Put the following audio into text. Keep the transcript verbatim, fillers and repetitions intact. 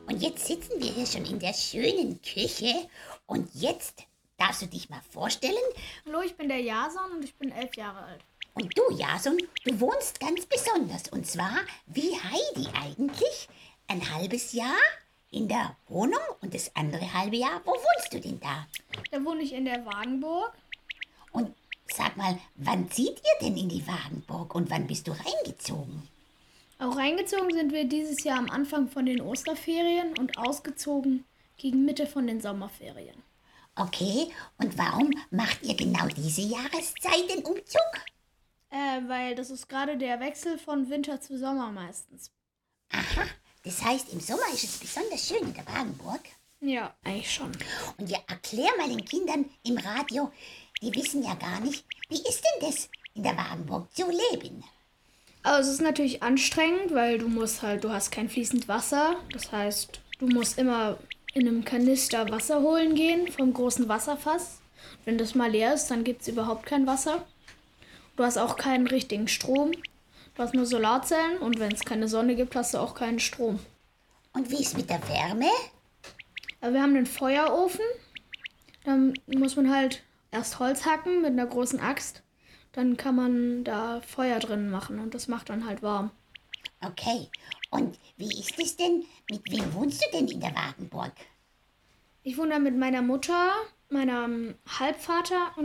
Und jetzt sitzen wir hier schon in der schönen Küche. Und jetzt darfst du dich mal vorstellen. Hallo, ich bin der Jason und ich bin elf Jahre alt. Und du, Jason, du wohnst ganz besonders. Und zwar wie Heidi eigentlich. Ein halbes Jahr in der Wohnung und das andere halbe Jahr, wo wohnst du denn da? Da wohne ich in der Wagenburg. Und sag mal, wann zieht ihr denn in die Wagenburg und wann bist du reingezogen? Auch reingezogen sind wir dieses Jahr am Anfang von den Osterferien und ausgezogen gegen Mitte von den Sommerferien. Okay, und warum macht ihr genau diese Jahreszeit den Umzug? Äh, weil das ist gerade der Wechsel von Winter zu Sommer meistens. Aha, das heißt, im Sommer ist es besonders schön in der Wagenburg. Ja, eigentlich schon. Und ja, erklär mal den Kindern im Radio, die wissen ja gar nicht, wie ist denn das in der Wagenburg zu leben? Also es ist natürlich anstrengend, weil du musst halt, du hast kein fließend Wasser. Das heißt, du musst immer in einem Kanister Wasser holen gehen vom großen Wasserfass. Wenn das mal leer ist, dann gibt es überhaupt kein Wasser. Du hast auch keinen richtigen Strom. Du hast nur Solarzellen und wenn es keine Sonne gibt, hast du auch keinen Strom. Und wie ist mit der Wärme? Aber wir haben einen Feuerofen. Dann muss man halt erst Holz hacken mit einer großen Axt. Dann kann man da Feuer drin machen und das macht dann halt warm. Okay, und wie ist es denn? Mit wem wohnst du denn in der Wagenburg? Ich wohne da mit meiner Mutter, meinem Halbvater und